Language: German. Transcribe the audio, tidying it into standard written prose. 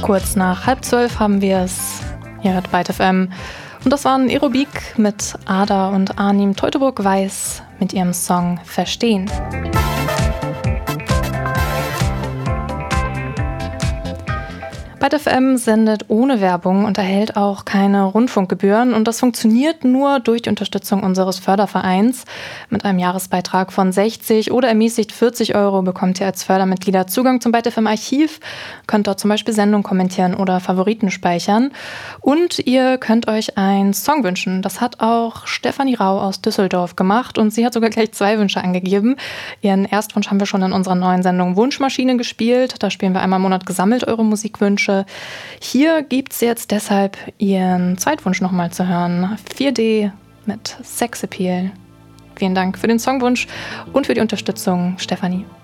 Kurz nach 11:30 haben wir es. Ihr hört Byte FM. Und das waren Aerobik mit Ada und Arnim Teutoburg-Weiß mit ihrem Song Verstehen. Byte FM sendet ohne Werbung und erhält auch keine Rundfunkgebühren. Und das funktioniert nur durch die Unterstützung unseres Fördervereins. Mit einem Jahresbeitrag von 60 oder ermäßigt 40 € bekommt ihr als Fördermitglieder Zugang zum Byte FM Archiv, könnt dort zum Beispiel Sendungen kommentieren oder Favoriten speichern. Und ihr könnt euch einen Song wünschen. Das hat auch Stefanie Rau aus Düsseldorf gemacht und sie hat sogar gleich 2 Wünsche angegeben. Ihren Erstwunsch haben wir schon in unserer neuen Sendung Wunschmaschine gespielt. Da spielen wir einmal im Monat gesammelt eure Musikwünsche. Hier gibt es jetzt deshalb ihren Zweitwunsch nochmal zu hören. 4D mit Sexappeal. Vielen Dank für den Songwunsch und für die Unterstützung, Stefanie.